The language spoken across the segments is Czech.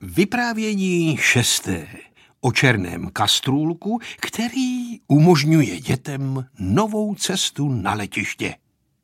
Vyprávění 6. o černém kastrůlku, který umožňuje dětem novou cestu na letiště.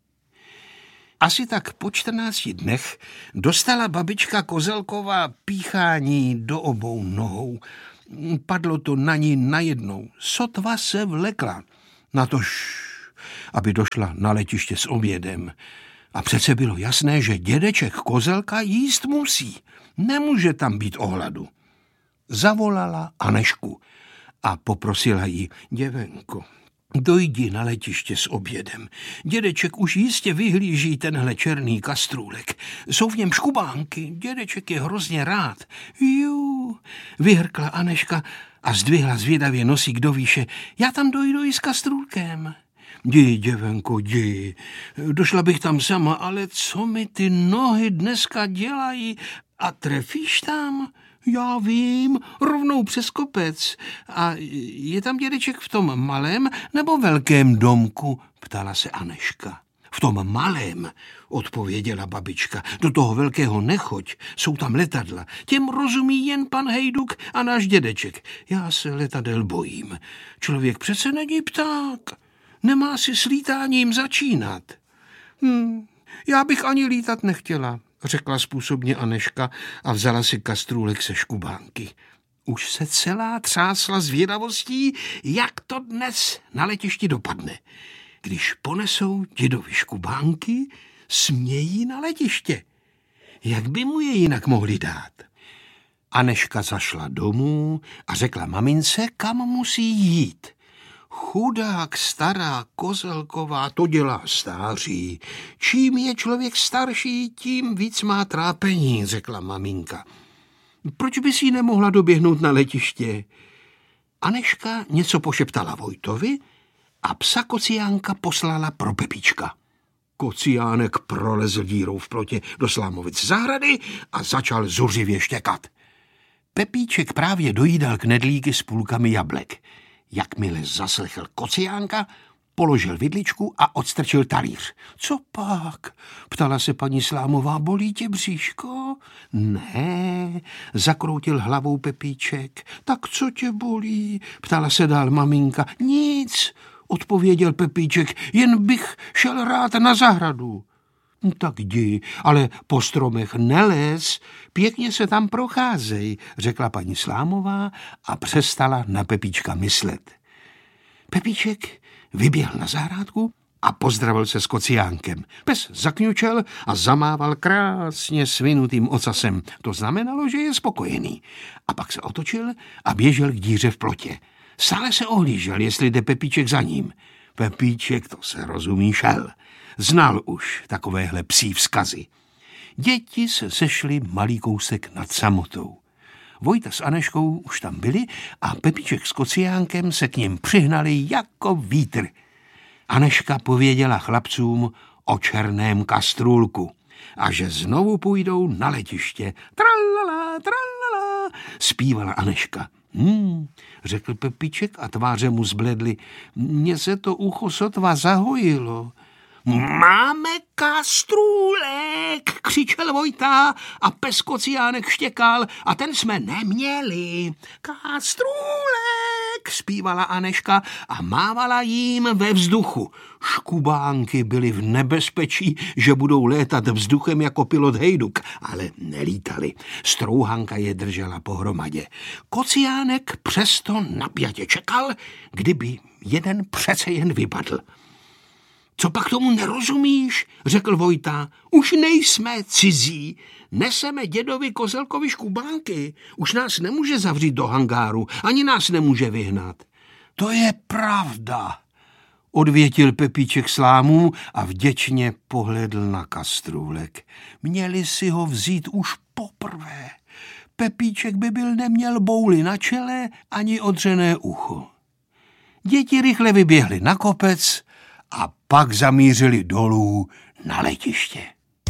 Asi tak po 14 dnech dostala babička Kozelková píchání do obou nohou. Padlo to na ní najednou. Sotva se vlekla, natož, aby došla na letiště s obědem. A přece bylo jasné, že dědeček Kozelka jíst musí. Nemůže tam být o hladu. Zavolala Anešku a poprosila ji: děvenko, dojdi na letiště s obědem. Dědeček už jistě vyhlíží tenhle černý kastrůlek. Jsou v něm škubánky, dědeček je hrozně rád. Jú, vyhrkla Aneška a zdvihla zvědavě nosík do výše. Já tam dojdu i s kastrůlkem. Jdi, děvenko, jdi. Došla bych tam sama, ale co mi ty nohy dneska dělají? A trefíš tam? Já vím, rovnou přes kopec. A je tam dědeček v tom malém nebo velkém domku? Ptala se Aneška. V tom malém, odpověděla babička. Do toho velkého nechoď, jsou tam letadla. Těm rozumí jen pan Hejduk a náš dědeček. Já se letadel bojím. Člověk přece není pták. Nemá si s lítáním začínat. Já bych ani lítat nechtěla, řekla způsobně Aneška a vzala si kastrůlek se škubánky. Už se celá třásla zvědavostí, jak to dnes na letišti dopadne. Když ponesou dědovi škubánky, smějí na letiště. Jak by mu je jinak mohli dát? Aneška zašla domů a řekla mamince, kam musí jít. Chudák stará Kozelková, to dělá stáří. Čím je člověk starší, tím víc má trápení, řekla maminka. Proč by si ji nemohla doběhnout na letiště? Aneška něco pošeptala Vojtovi a psa Kociánka poslala pro Pepíčka. Kociánek prolezl dírou v plotě do slámovic zahrady a začal zuřivě štěkat. Pepíček právě dojídal knedlíky s půlkami jablek. Jakmile zaslechl Kociánka, položil vidličku a odstrčil talíř. Co pak? Ptala se paní Slámová, bolí tě bříško? Ne, zakroutil hlavou Pepíček. Tak co tě bolí? Ptala se dál maminka. Nic, odpověděl Pepíček, jen bych šel rád na zahradu. Tak jdi, ale po stromech nelez, pěkně se tam procházej, řekla paní Slámová a přestala na Pepíčka myslet. Pepíček vyběhl na zahrádku a pozdravil se s Kociánkem. Pes zakňučel a zamával krásně svinutým ocasem. To znamenalo, že je spokojený. A pak se otočil a běžel k díře v plotě. Stále se ohlížel, jestli jde Pepíček za ním. Pepíček, to se rozumí, šel. Znal už takovéhle psí vzkazy. Děti se sešly malý kousek nad samotou. Vojta s Aneškou už tam byli a Pepíček s Kociánkem se k nim přihnali jako vítr. Aneška pověděla chlapcům o černém kastrůlku a že znovu půjdou na letiště. Tralala, tralala, zpívala Aneška. Řekl Pepíček a tváře mu zbledly. Mně se to ucho sotva zahojilo. Máme kastrůlek, křičel Vojta a pes Kociánek štěkal a ten jsme neměli. Kastrůlek, zpívala Aneška a mávala jim ve vzduchu. Škubánky byly v nebezpečí, že budou létat vzduchem jako pilot Hejduk, ale nelítali. Strouhanka je držela pohromadě. Kociánek přesto napjatě čekal, kdyby jeden přece jen vypadl. Co pak tomu nerozumíš, řekl Vojta. Už nejsme cizí, neseme dědovi Kozelkovi škubánky. Už nás nemůže zavřít do hangáru, ani nás nemůže vyhnat. To je pravda, odvětil Pepíček slámu a vděčně pohlédl na kastrůlek. Měli si ho vzít už poprvé. Pepíček by byl neměl bouli na čele ani odřené ucho. Děti rychle vyběhly na kopec a pak zamířili dolů na letiště.